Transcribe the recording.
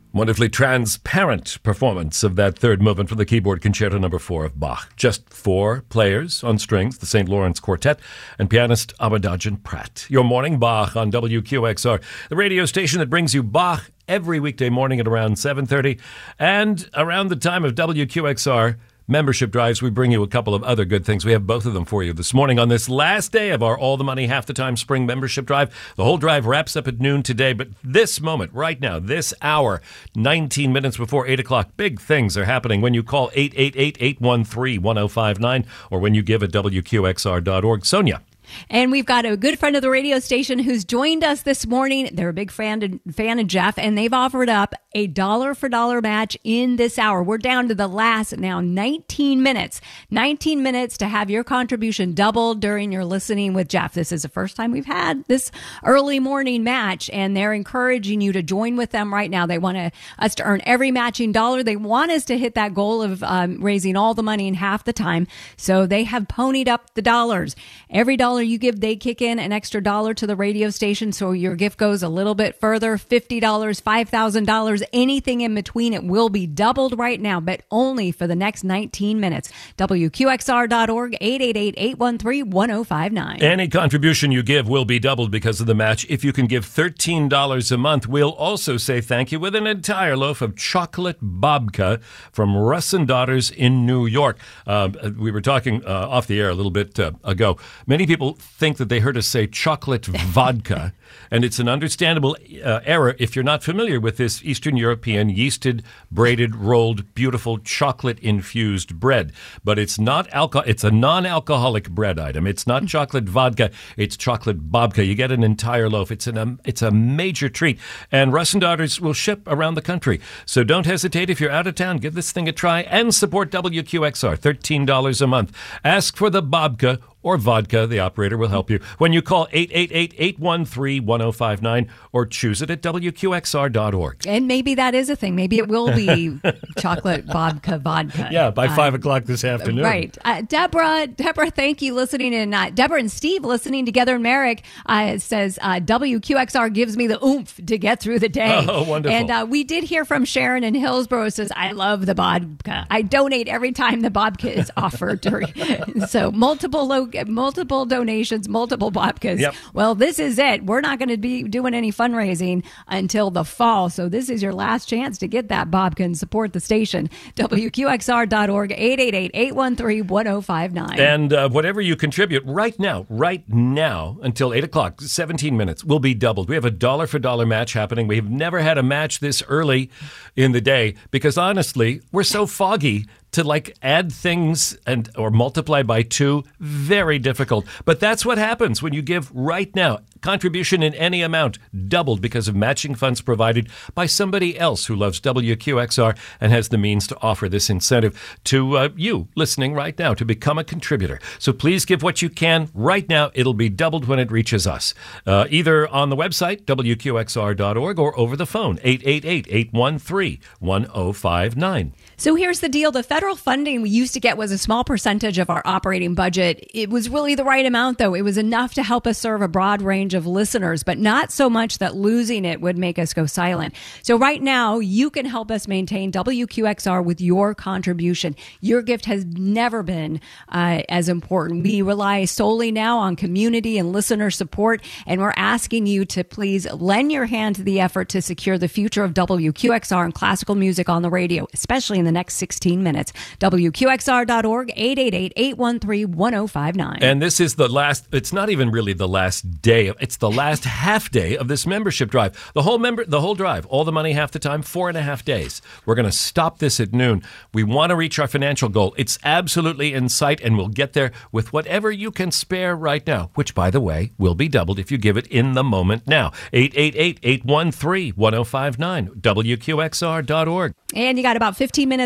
Wonderfully transparent performance of that third movement from the keyboard Concerto No. 4 of Bach. Just 4 players on strings, the St. Lawrence Quartet, and pianist Abadajan Pratt. Your morning Bach on WQXR, the radio station that brings you Bach every weekday morning at around 7:30. And around the time of WQXR membership drives, we bring you a couple of other good things. We have both of them for you this morning on this last day of our All the Money Half the Time spring membership drive. The whole drive wraps up at noon today, but this moment, right now, this hour, 19 minutes before 8 o'clock, big things are happening when you call 888-813-1059 or when you give at WQXR.org. Sonia. And we've got a good friend of the radio station who's joined us this morning. They're a big fan of Jeff, and they've offered up a dollar-for-dollar match in this hour. We're down to the last now 19 minutes. 19 minutes to have your contribution doubled during your listening with Jeff. This is the first time we've had this early morning match, and they're encouraging you to join with them right now. They want us to earn every matching dollar. They want us to hit that goal of raising all the money in half the time. So they have ponied up the dollars. Every dollar you give, they kick in an extra dollar to the radio station, so your gift goes a little bit further. $50, $5,000, anything in between. It will be doubled right now, but only for the next 19 minutes. WQXR.org, 888-813-1059. Any contribution you give will be doubled because of the match. If you can give $13 a month, we'll also say thank you with an entire loaf of chocolate babka from Russ and Daughters in New York. We were talking off the air a little bit ago. Many people think that they heard us say chocolate vodka, and it's an understandable error if you're not familiar with this Eastern European yeasted, braided, rolled, beautiful chocolate-infused bread. But it's not alcohol. It's a non-alcoholic bread item. It's not chocolate vodka. It's chocolate babka. You get an entire loaf. It's a major treat, and Russ and Daughters will ship around the country. So don't hesitate if you're out of town. Give this thing a try and support WQXR. $13 a month. Ask for the babka or vodka. The operator will help you when you call 888-813-1059 or choose it at WQXR.org. And maybe that is a thing. Maybe it will be chocolate vodka. Yeah, by 5 o'clock this afternoon. Right. Deborah, thank you listening. And Deborah and Steve listening together in Merrick says WQXR gives me the oomph to get through the day. Oh, wonderful. And we did hear from Sharon in Hillsborough says, I love the vodka. I donate every time the vodka is offered. So multiple donations, multiple babkas. Yep. Well, this is it. We're not going to be doing any fundraising until the fall. So this is your last chance to get that babka and support the station. WQXR.org, 888-813-1059. And whatever you contribute right now, until 8 o'clock, 17 minutes, will be doubled. We have a dollar-for-dollar match happening. We've never had a match this early in the day because, honestly, we're so foggy to add things or multiply by 2, very difficult. But that's what happens when you give right now. Contribution in any amount doubled because of matching funds provided by somebody else who loves WQXR and has the means to offer this incentive to you listening right now to become a contributor. So please give what you can right now. It'll be doubled when it reaches us, either on the website, WQXR.org, or over the phone, 888-813-1059. So here's the deal. The federal funding we used to get was a small percentage of our operating budget. It was really the right amount, though. It was enough to help us serve a broad range of listeners, but not so much that losing it would make us go silent. So right now, you can help us maintain WQXR with your contribution. Your gift has never been as important. We rely solely now on community and listener support, and we're asking you to please lend your hand to the effort to secure the future of WQXR and classical music on the radio, especially in the next 16 minutes. WQXR.org, 888-813-1059. And this is the last, it's not even really the last day, it's the last half day of this membership drive. The whole drive, all the money half the time, 4.5 days. We're going to stop this at noon. We want to reach our financial goal. It's absolutely in sight, and we'll get there with whatever you can spare right now, which, by the way, will be doubled if you give it in the moment now. 888-813-1059, WQXR.org. And you got about 15 minutes